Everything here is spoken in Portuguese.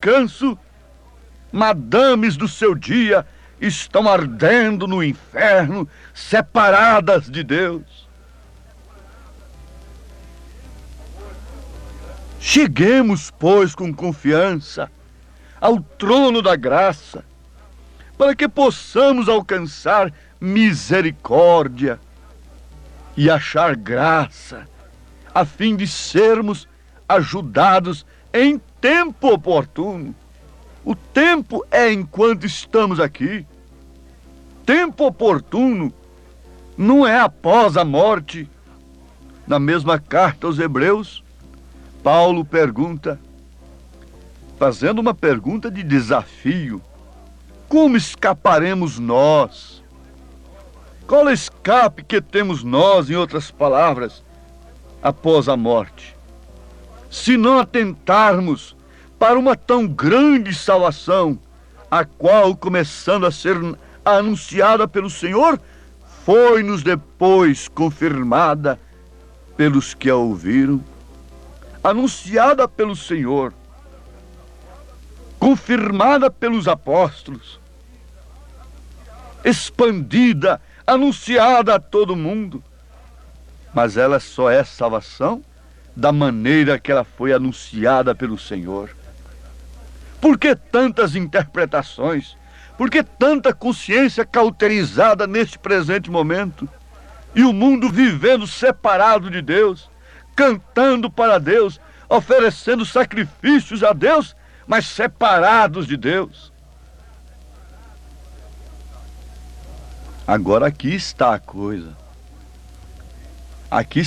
descanso, madames do seu dia estão ardendo no inferno, separadas de Deus. Cheguemos, pois, com confiança ao trono da graça, para que possamos alcançar misericórdia e achar graça, a fim de sermos ajudados em tempo oportuno. O tempo é enquanto estamos aqui. Tempo oportuno não é após a morte. Na mesma carta aos Hebreus, Paulo pergunta, fazendo uma pergunta de desafio: como escaparemos nós? Qual escape que temos nós, em outras palavras, após a morte? Se não atentarmos para uma tão grande salvação, a qual, começando a ser anunciada pelo Senhor, foi-nos depois confirmada pelos que a ouviram. Anunciada pelo Senhor, confirmada pelos apóstolos, expandida, anunciada a todo mundo. Mas ela só é salvação da maneira que ela foi anunciada pelo Senhor. Por que tantas interpretações? Por que tanta consciência cauterizada neste presente momento? E o mundo vivendo separado de Deus, cantando para Deus, oferecendo sacrifícios a Deus, mas separados de Deus. Agora aqui está a coisa. Aqui